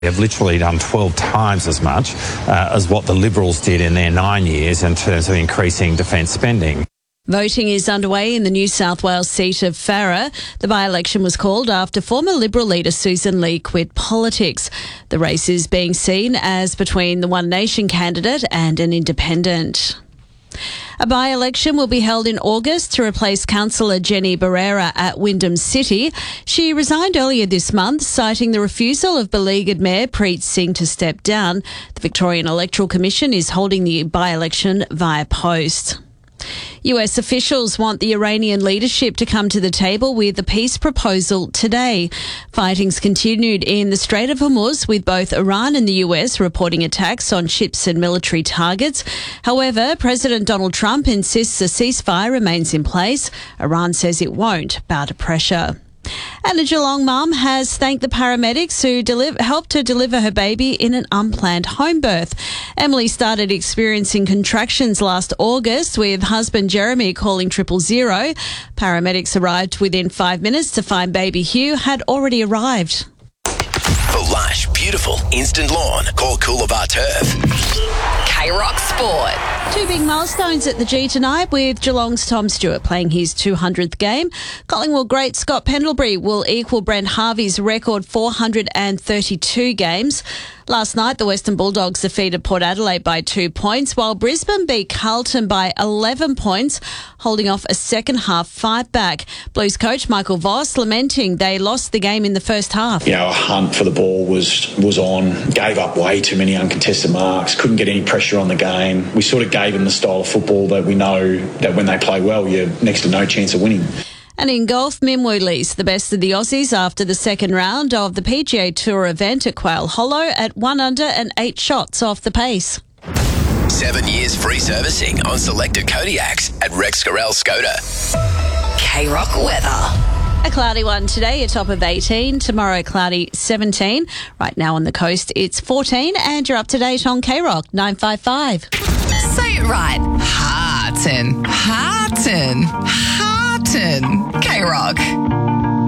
They've literally done 12 times as much as what the Liberals did in their 9 years in terms of increasing defence spending. Voting is underway in the New South Wales seat of Farrer. The by-election was called after former Liberal leader Susan Lee quit politics. The race is being seen as between the One Nation candidate and an independent. A by-election will be held in August to replace Councillor Jenny Barrera at Wyndham City. She resigned earlier this month, citing the refusal of beleaguered Mayor Preet Singh to step down. The Victorian Electoral Commission is holding the by-election via post. US officials want the Iranian leadership to come to the table with a peace proposal today. Fighting's continued in the Strait of Hormuz, with both Iran and the US reporting attacks on ships and military targets. However, President Donald Trump insists a ceasefire remains in place. Iran says it won't bow to pressure. And a Geelong mum has thanked the paramedics who helped her deliver her baby in an unplanned home birth. Emily started experiencing contractions last August, with husband Jeremy calling 000. Paramedics arrived within 5 minutes to find baby Hugh had already arrived. For lush, beautiful, instant lawn, call Coolabah Turf. K-Rock Sport. Two big milestones at the G tonight, with Geelong's Tom Stewart playing his 200th game. Collingwood great Scott Pendlebury will equal Brent Harvey's record 432 games. Last night, the Western Bulldogs defeated Port Adelaide by 2 points, while Brisbane beat Carlton by 11 points, holding off a second-half fight-back. Blues coach Michael Voss lamenting they lost the game in the first half. You know, a hunt for the ball was on, gave up way too many uncontested marks, couldn't get any pressure on the game. We sort of gave them the style of football that we know that when they play well, you're next to no chance of winning. And in golf, Mim Woo leads the best of the Aussies after the second round of the PGA Tour event at Quail Hollow at 1 under and 8 shots off the pace. 7 years free servicing on selected Kodiaks at Rex Scarell Skoda. K-Rock weather. A cloudy one today, a top of 18. Tomorrow, cloudy 17. Right now on the coast, it's 14. And you're up to date on K-Rock 955. Say it right. Heartin. K-Rock.